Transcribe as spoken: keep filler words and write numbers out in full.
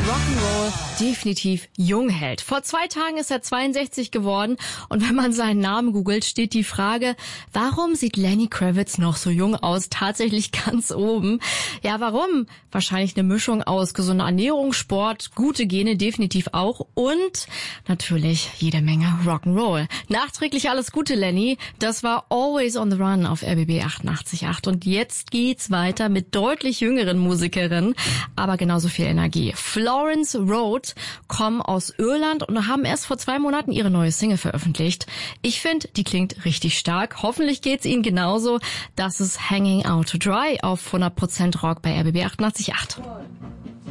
Rock'n'Roll definitiv jung hält. Vor zwei Tagen ist er zweiundsechzig geworden und wenn man seinen Namen googelt, steht die Frage, warum sieht Lenny Kravitz noch so jung aus, tatsächlich ganz oben. Ja, warum? Wahrscheinlich eine Mischung aus gesunder Ernährung, Sport, gute Gene definitiv auch und natürlich jede Menge Rock'n'Roll. Nachträglich alles Gute, Lenny. Das war Always on the Run auf R B B achtundachtzig Komma acht und jetzt geht's weiter mit deutlich jüngeren Musikerinnen, aber genauso viel Energie. Florence Road kommen aus Irland und haben erst vor zwei Monaten ihre neue Single veröffentlicht. Ich finde, die klingt richtig stark. Hoffentlich geht's ihnen genauso. Das ist Hanging Out to Dry auf hundert Prozent Rock bei R B B achtundachtzig Komma acht.